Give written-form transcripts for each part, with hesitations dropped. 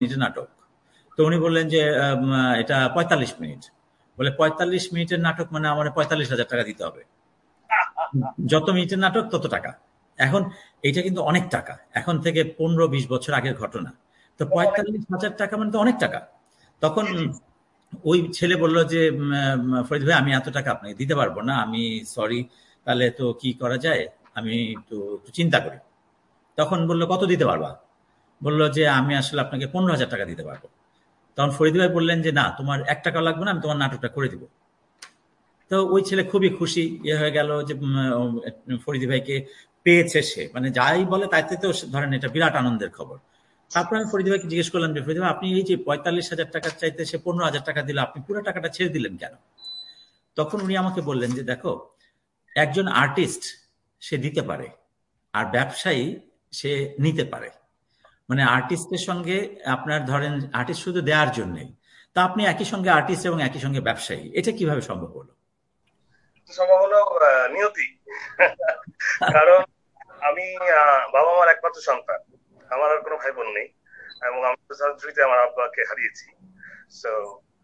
মিনিটের নাটক। তো উনি বললেন যে এটা 45 মিনিট। বলে 45 মিনিটের নাটক মানে আমার 45,000 টাকা দিতে হবে। যত মিনিটের নাটক তত টাকা। এখন এইটা কিন্তু অনেক টাকা, এখন থেকে 15-20 বছর আগের ঘটনা। তো 45,000 টাকা মানে তো অনেক টাকা। তখন ওই ছেলে বলল যে ফরিদ ভাই, আমি এত টাকা আপনাকে দিতে পারবো না, আমি সরি, তাহলে তো কি করা যায়, আমি একটু চিন্তা করি। তখন বললো কত দিতে পারবা? বললো যে আমি আসলে আপনাকে 15,000 টাকা দিতে পারবো। তখন ফরিদ ভাই বললেন যে না, তোমার 1 টাকা লাগবে না, আমি তোমার নাটকটা করে দিব। তো ওই ছেলে খুবই খুশি হয়ে গেল যে ফরিদি ভাইকে পেয়েছে সে, মানে যাই বলে তাইতে তো ধরেন এটা বিরাট আনন্দের খবর। তারপর আমি ফরিদি ভাইকে জিজ্ঞেস করলাম যে ফরিদি ভাই, আপনি এই যে 45,000 টাকার চাইতে সে 15,000 টাকা দিল, আপনি পুরো টাকাটা ছেড়ে দিলেন কেন? তখন উনি আমাকে বললেন যে দেখো, একজন আর্টিস্ট সে দিতে পারে, আর ব্যবসায়ী সে নিতে পারে। মানে আর্টিস্টের সঙ্গে আপনার ধরেন আর্টিস্ট শুধু দেওয়ার জন্যই, তা আপনি একই সঙ্গে আর্টিস্ট এবং একই সঙ্গে ব্যবসায়ী, এটা কিভাবে সম্ভব হলো? সম্ভব হলো নিয়তি। কারণ আমি বাবা মার একমাত্র সন্তান, আমার আর কোনো ভাই বোন নেই, এবং আমি 2003-তে আমার আব্বাকে হারিয়েছি। সো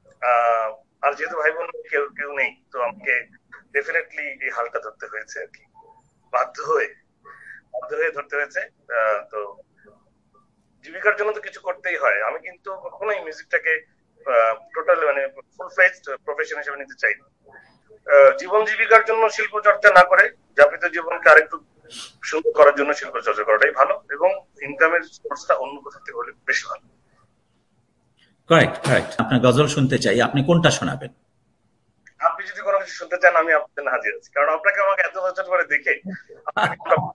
আর যেহেতু ভাই বোন কেউ কেউ নেই, তো আমাকে ডেফিনেটলি এই হালটা ধরতে হয়েছে আর কি, বাধ্য হয়ে বাধ্য হয়ে ধরতে হয়েছে। তো জীবিকার জন্য তো কিছু করতেই হয়। আমি কিন্তু কখনোই মিউজিকটাকে টোটাল মানে ফুল ফ্লেজড প্রফেশন হিসেবে নিতে চাই না। জীবন জীবিকার জন্য শিল্প চর্চা না করে যাপিত জীবনকে আরেকটু সুন্দর করার জন্য শিল্প চর্চা করাটাই ভালো, এবং ইনকামের সোর্সটা অন্য কোথা থেকে হলে বেশি ভালো। Correct, correct. আপনার গজল শুনতে চাই, আপনি কোনটা শোনাবেন? আপনি যদি কোনো কিছু শুনতে চান, আমি আপনার জন্য হাজির আছি, কারণ আপনাকে আমাকে এত বছর করে দেখে আপনাকে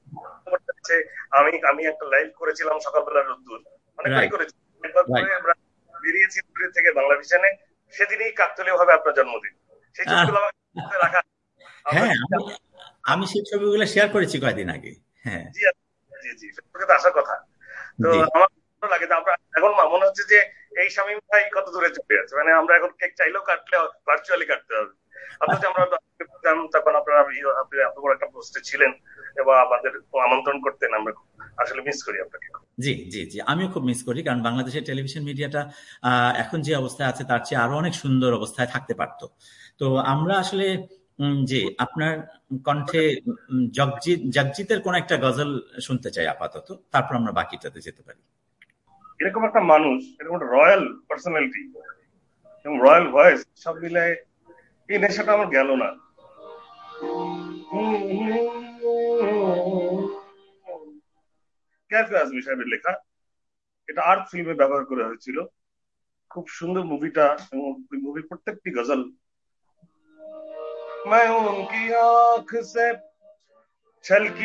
আমি আমি একটা লাইভ করেছিলাম সকালবেলা রোদ্দুর, অনেকবারই রাইট, করেছি। একবার করে রাইট। আমরা বেরিয়েছি দূরে থেকে বাংলা ভিশনে, সেদিনই কাকতালীয় ভাবে আপনার জন্মদিন। সেই ছবিগুলো আমাকে রাখা। আমরা হ্যাঁ, আমি আমি সেই ছবিগুলো শেয়ার করেছি কয়েকদিন আগে। হ্যাঁ। জি জি জি, ফেসবুকে তো আসার কথা। তো জি। আমার ভালো লাগে যে আমরা এখন মনে হচ্ছে যে এই শামীম ভাই কত দূরে চলে যাচ্ছে, মানে আমরা এখন কেক চাইলেও কাটলে ভার্চুয়ালি কাটতে হবে। অথচ আমরা তখন আপনারা আপনি এত বড় একটা পোস্টে ছিলেন এবং আমাদের আমন্ত্রণ করতেন, আমরা আসলে মিস করি আপনাকে। জি, জি, জি। আমিও খুব মিস করি। কারণ বাংলাদেশের টেলিভিশন মিডিয়াটা এখন যে অবস্থায় আছে তার চেয়ে আরো অনেক সুন্দর অবস্থায় থাকতে পারত। তো আমরা আসলে জি, আপনার কণ্ঠে জগজিতের কোন একটা গজল শুনতে চাই আপাতত। তারপর আমরা বাকিটাতে যেতে পারি। এরকম একটা মানুষ, এরকম একটা রয়্যাল পার্সোনালিটি এবং রয়্যাল ভয়েস সব মিলায় এই নেশাটা আমার গেল না। ক্যাফে আজমি সাহেবের লেখা, এটা আর্ট ফিল্মে ব্যবহার করা হয়েছিল। খুব সুন্দর মুভিটা, এবং ওই মুভির প্রত্যেকটি গজল मैं उनकी आंख से छलकी